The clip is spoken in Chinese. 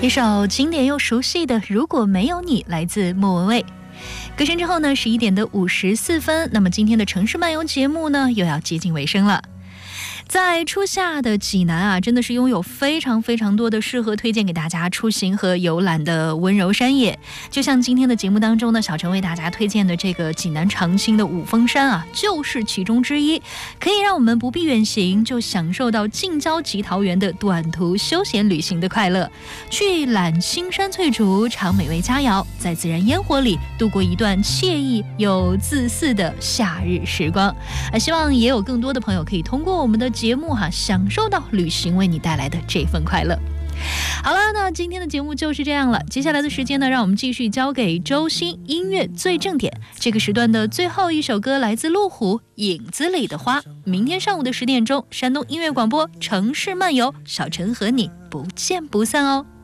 一首经典又熟悉的《如果没有你》来自莫文蔚。歌声之后呢，11点54分。那么今天的城市漫游节目呢，又要接近尾声了。在初夏的济南啊，真的是拥有非常非常多的适合推荐给大家出行和游览的温柔山野。就像今天的节目当中呢，小陈为大家推荐的这个济南长青的五峰山啊，就是其中之一，可以让我们不必远行就享受到近郊及桃园的短途休闲旅行的快乐，去揽青山翠竹，尝美味佳肴，在自然烟火里度过一段惬意又自私的夏日时光。希望也有更多的朋友可以通过我们的节目享受到旅行为你带来的这份快乐。好了，那今天的节目就是这样了。接下来的时间呢，让我们继续交给周星音乐最正点。这个时段的最后一首歌来自路虎《影子里的花》。明天上午的10点钟，山东音乐广播城市漫游，小陈和你不见不散哦。